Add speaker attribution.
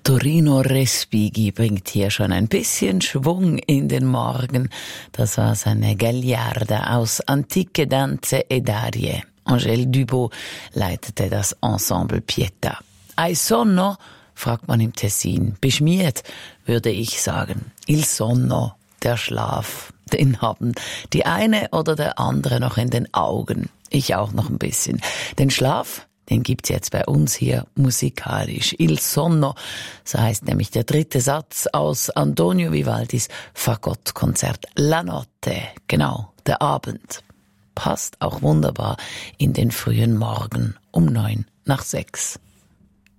Speaker 1: Torino Respighi bringt hier schon ein bisschen Schwung in den Morgen. Das war seine Gagliarda aus Antiche Danze e Arie. Angèle Dubot leitete das Ensemble Pietà. Hai sonno? Fragt man im Tessin. Beschmiert, würde ich sagen. Il sonno, der Schlaf. Den haben die eine oder der andere noch in den Augen. Ich auch noch ein bisschen. Den Schlaf, den gibt's jetzt bei uns hier musikalisch. Il sonno, so heißt nämlich der dritte Satz aus Antonio Vivaldis Fagottkonzert La Notte. Genau, der Abend. Passt auch wunderbar in den frühen Morgen um 5:45.